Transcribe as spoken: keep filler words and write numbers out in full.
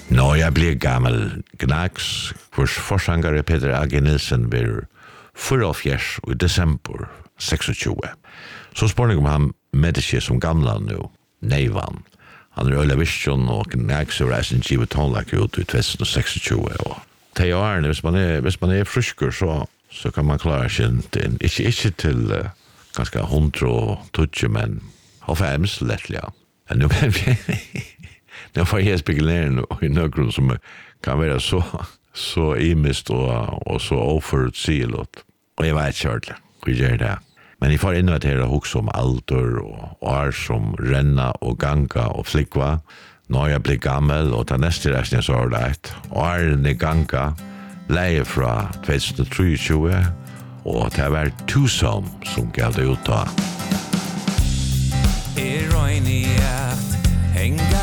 Nå, jeg blir gammel Knacks, hvors forsangare Peter A G Nielsen blir fyraoghálvfjerðs i desember seksogtjúgu. Så spør jeg om han med ikke som gamla nu, Neivan. Han er øyla visjon og Knacks og reisen givet tonlager ut i tjuetusen seksogtjúgu. Og til årene, hvis man er, hvis man er frusker, så, så kan man klare seg til, ikke, ikke til uh, ganske hundre og tutsi, men halvfems lettelig, ja. Men nu nu får jeg spekulere i noen som kan være så, så imist og, og så oforutsigeligt. Og jeg vet ikke ordentlig, hva gjør det. Men jeg får innovatere hos om alder og år som renna og ganga og flikva. Når jeg blir gammel og tar neste resten så er det. Årene ganga, leie fra tjuetusen treogtjúgu og det var Tucson som gav det ut da. Er røyni at henga